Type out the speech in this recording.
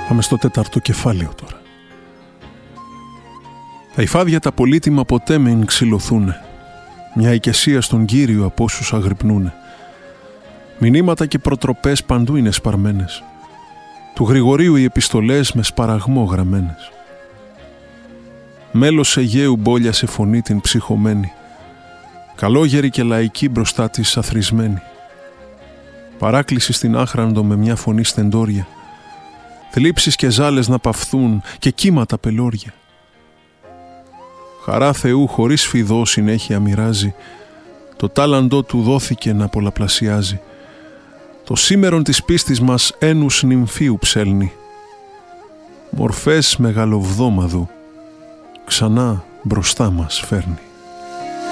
Πάμε στο 4ο κεφάλαιο τώρα. Τα υφάδια τα πολύτιμα ποτέ μην ξυλωθούνε. Μια οικεσία στον Κύριο από όσους αγρυπνούνε. Μηνύματα και προτροπές παντού είναι σπαρμένες. Του Γρηγορείου οι επιστολές με σπαραγμό γραμμένες. Μέλος Αιγαίου μπόλιασε φωνή την ψυχωμένη. Καλόγερη και λαϊκή μπροστά της αθροισμένη. Παράκληση στην άχραντο με μια φωνή στεντόρια. Θλίψεις και ζάλες να παυθούν και κύματα πελώρια. Χαρά Θεού χωρίς φιδό συνέχεια μοιράζει. Το τάλαντό του δόθηκε να πολλαπλασιάζει. Το σήμερον της πίστης μας ένους νυμφίου ψέλνει. Μορφές μεγαλοβδόμαδου ξανά μπροστά μας φέρνει.